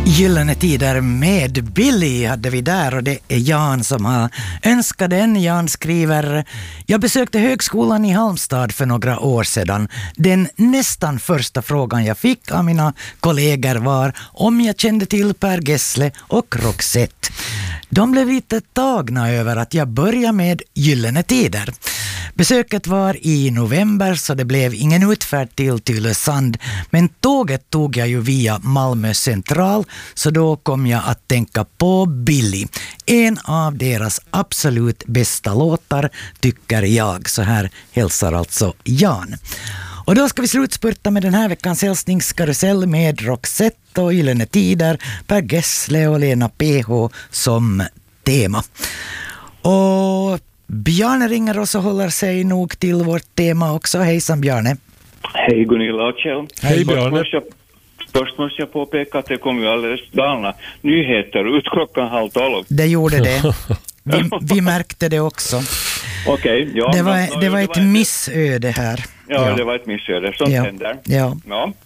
Gyllene tider med Billy hade vi där, och det är Jan som har önskat den. Jan skriver: jag besökte högskolan i Halmstad för några år sedan. Den nästan första frågan jag fick av mina kollegor var om jag kände till Per Gessle och Roxette. De blev lite tagna över att jag började med Gyllene tider. Besöket var i november, så det blev ingen utfärd till Tylösand, men tåget tog jag ju via Malmö central, så då kom jag att tänka på Billy. En av deras absolut bästa låtar, tycker jag. Så här hälsar alltså Jan. Och då ska vi slutspurta med den här veckans hälsningskarusell med Roxette och Gyllene tider, Per Gessle och Lena PH som tema. Och Bjarne ringer oss och håller sig nog till vårt tema också. Hejsan Bjarne. Hej Gunilla och Kjell. Hej Bjarne. Först måste jag påpeka att det kom ju alldeles galna nyheter ut 11:30. Det gjorde det. Vi märkte det också. Okej, ja. Det var ett missöde här. Ja, det var ett missöde. Sånt händer. Ja.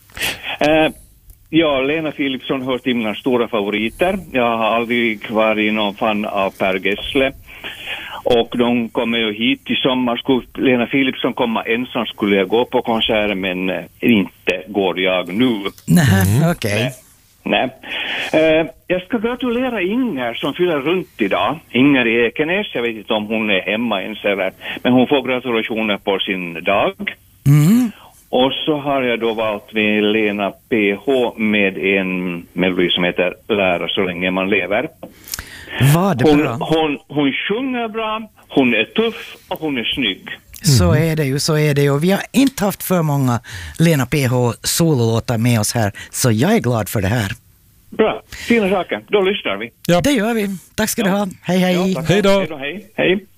Ja, Lena Philipsson hör till mina stora favoriter. Jag har aldrig varit någon fan av Per Gessle. Och de kommer ju hit i sommar. Skulle Lena Philipsson komma ensam skulle jag gå på konserten, men inte går jag nu. Nej, okej. Nej. Jag ska gratulera Inger som fyller runt idag. Inger i Ekenäs, jag vet inte om hon är hemma ens eller, men hon får gratulationer på sin dag. Mm. Och så har jag då valt med Lena PH med en melodi som heter Lära så länge man lever. Vad bra. Hon sjunger bra, hon är tuff och hon är snygg. Så är det ju. Och vi har inte haft för många Lena PH sololåtar med oss här, så jag är glad för det här. Bra, fina saker. Då lyssnar vi. Ja. Det gör vi. Tack ska du ha. Hej hej. Ja, hej då. Hej.